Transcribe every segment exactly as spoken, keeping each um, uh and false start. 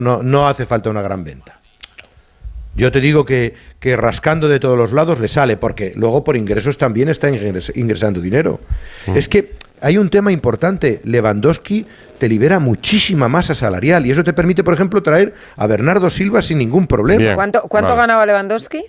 no, no hace falta una gran venta. Yo te digo que, que rascando de todos los lados le sale, porque luego por ingresos también está ingres, ingresando dinero. Mm. Es que hay un tema importante. Lewandowski te libera muchísima masa salarial y eso te permite, por ejemplo, traer a Bernardo Silva sin ningún problema. Bien. ¿Cuánto, cuánto vale. ganaba Lewandowski?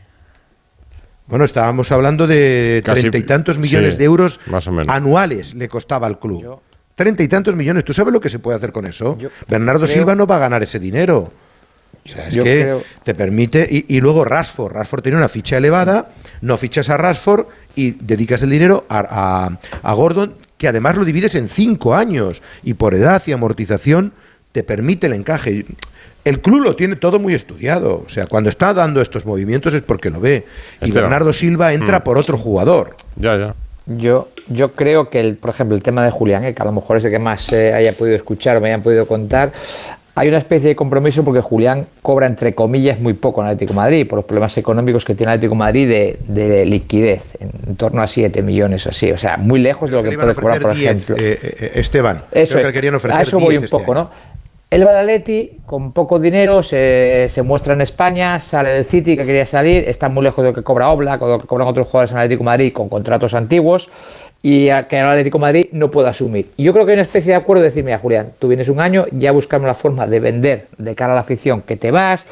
Bueno, estábamos hablando de Casi, treinta y tantos millones sí, de euros más o menos. anuales le costaba al club. Yo, Treinta y tantos millones. ¿Tú sabes lo que se puede hacer con eso? Yo Bernardo creo, Silva no va a ganar ese dinero. O sea, es que creo, te permite... Y, y luego Rashford. Rashford tiene una ficha elevada, no fichas a Rashford y dedicas el dinero a, a, a Gordon, que además lo divides en cinco años y por edad y amortización te permite el encaje. El club lo tiene todo muy estudiado. O sea, cuando está dando estos movimientos es porque lo ve. Y Esteban. Bernardo Silva entra mm. por otro jugador. Ya, ya. Yo, yo creo que, el, por ejemplo, el tema de Julián, eh, que a lo mejor es el que más eh, haya podido escuchar o me hayan podido contar, hay una especie de compromiso porque Julián cobra, entre comillas, muy poco en Atlético de Madrid, por los problemas económicos que tiene Atlético de Madrid de, de liquidez, en, en torno a siete millones o así, o sea, muy lejos de lo que, que puede cobrar, por diez, ejemplo. Eh, eh, Esteban, eso creo es, que querían ofrecer a eso voy un este poco, año. ¿no? Él va al Atleti, con poco dinero, se, se muestra en España, sale del City, que quería salir, está muy lejos de lo que cobra Oblak o de lo que cobran otros jugadores en Atlético de Madrid con contratos antiguos, y a que el Atlético de Madrid no puede asumir. Y yo creo que hay una especie de acuerdo de decir, mira, Julián, tú vienes un año, ya buscamos la forma de vender de cara a la afición que te vas,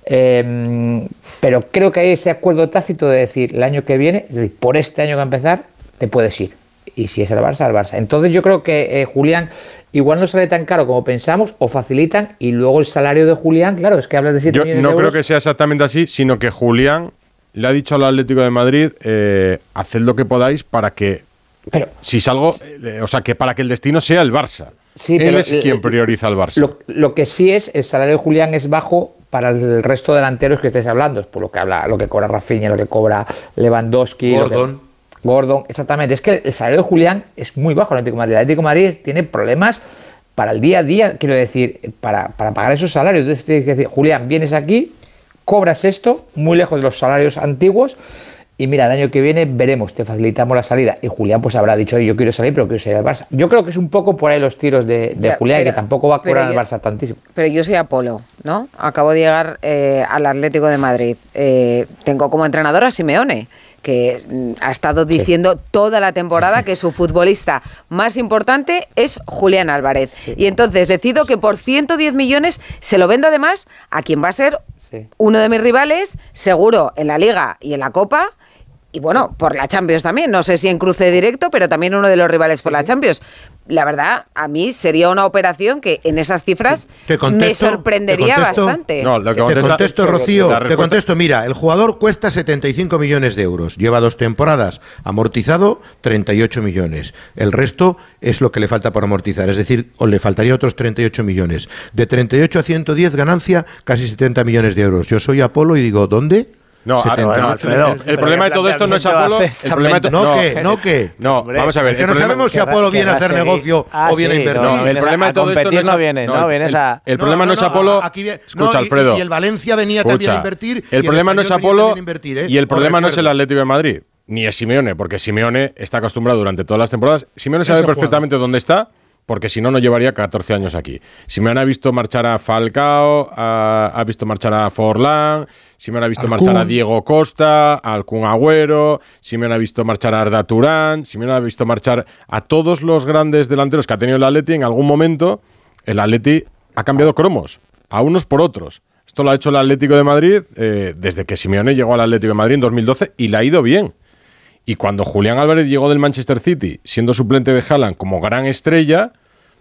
eh, pero creo que hay ese acuerdo tácito de decir, el año que viene, es decir, por este año que va a empezar, te puedes ir. Y si es el Barça, el Barça. Entonces yo creo que eh, Julián igual no sale tan caro como pensamos, o facilitan, y luego el salario de Julián, claro, es que hablas de siete yo millones no de euros. creo que sea exactamente así, sino que Julián le ha dicho al Atlético de Madrid, eh, haced lo que podáis para que, pero, si salgo, eh, o sea, que para que el destino sea el Barça. Sí, Él pero, es eh, quien prioriza al Barça. Lo, lo que sí es, el salario de Julián es bajo para el resto de delanteros que estés hablando, es por lo que habla, lo que cobra Rafinha, lo que cobra Lewandowski, Gordon. Lo que, Gordon, exactamente. Es que el salario de Julián es muy bajo en el Atlético de Madrid. El Atlético de Madrid tiene problemas para el día a día, quiero decir, para, para pagar esos salarios. Entonces tienes que decir, Julián, vienes aquí, cobras esto, muy lejos de los salarios antiguos, y mira, el año que viene veremos, te facilitamos la salida. Y Julián pues habrá dicho, yo quiero salir, pero quiero salir al Barça. Yo creo que es un poco por ahí los tiros de, de ya, Julián, pero, que tampoco va a cobrar al Barça tantísimo. Pero yo soy Apolo, ¿no? Acabo de llegar eh, al Atlético de Madrid. Eh, tengo como entrenador a Simeone, que ha estado diciendo sí. toda la temporada que su futbolista más importante es Julián Álvarez. Sí. Y entonces decido que por ciento diez millones se lo vendo además a quien va a ser sí. uno de mis rivales, seguro en la Liga y en la Copa, y bueno, por la Champions también, no sé si en cruce directo, pero también uno de los rivales por la Champions. La verdad, a mí sería una operación que en esas cifras te contesto, me sorprendería te contesto, bastante. No, lo que te contesto, Rocío, te contesto, mira, el jugador cuesta setenta y cinco millones de euros, lleva dos temporadas, amortizado treinta y ocho millones, el resto es lo que le falta por amortizar, es decir, o le faltaría otros treinta y ocho millones. De treinta y ocho a ciento diez ganancia, casi setenta millones de euros. Yo soy Apolo y digo, ¿dónde? No, bueno, Alfredo, el problema de todo esto no es Apolo. El problema de no, no que, no que. No, vamos a ver. Es que no sabemos si Apolo viene a hacer negocio ah, o viene sí, a invertir. No, el problema de todo esto no, es, no viene, no, viene el, esa. El problema no, no, no es Apolo. Aquí viene, escucha, no, y, Alfredo. Y el Valencia venía escucha, también a invertir. El problema el no es Apolo invertir, ¿eh? y el problema no es el Atlético de Madrid, ni es Simeone, porque Simeone está acostumbrado durante todas las temporadas. Simeone sabe perfectamente dónde está, porque si no, no llevaría catorce años aquí. Simeone ha visto marchar a Falcao, ha, ha visto marchar a Forlán, Simeone ha visto Al marchar Kun. a Diego Costa, al Kun Agüero, Simeone ha visto marchar a Arda Turán, Simeone ha visto marchar a todos los grandes delanteros que ha tenido el Atleti. En algún momento, el Atleti ha cambiado cromos, a unos por otros. Esto lo ha hecho el Atlético de Madrid eh, desde que Simeone llegó al Atlético de Madrid en dos mil doce y le ha ido bien. Y cuando Julián Álvarez llegó del Manchester City, siendo suplente de Haaland como gran estrella,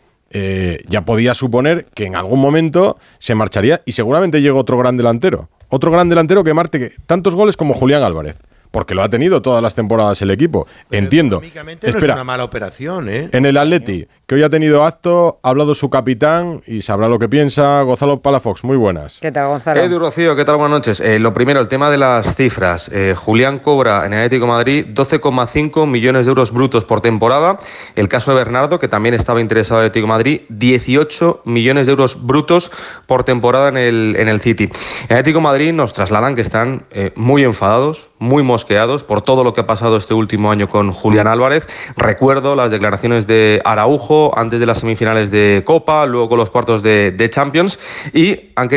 eh, ya podía suponer que en algún momento se marcharía y seguramente llegó otro gran delantero. Otro gran delantero que marque tantos goles como Julián Álvarez. Porque lo ha tenido todas las temporadas el equipo. Pero entiendo. Económicamente Espera, no es una mala operación, ¿eh? En el Atleti, que hoy ha tenido acto, ha hablado su capitán y sabrá lo que piensa. Gonzalo Palafox, muy buenas. ¿Qué tal, Gonzalo? Edu, Rocío, ¿qué tal? Buenas noches. Eh, lo primero, el tema de las cifras. Eh, Julián cobra en el Atlético de Madrid doce coma cinco millones de euros brutos por temporada. El caso de Bernardo, que también estaba interesado en el Atlético de Madrid, dieciocho millones de euros brutos por temporada en el, en el City. En el Atlético de Madrid nos trasladan que están eh, muy enfadados, muy mosqueados por todo lo que ha pasado este último año con Julián Álvarez. Recuerdo las declaraciones de Araujo antes de las semifinales de Copa, luego con los cuartos de, de Champions, y han querido